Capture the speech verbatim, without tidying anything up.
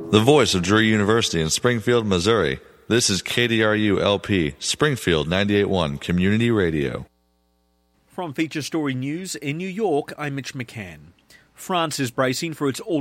The voice of Drury University in Springfield, Missouri. This is K D R U L P, Springfield ninety-eight point one Community Radio. From Feature Story News in New York, I'm Mitch McCann. France is bracing for its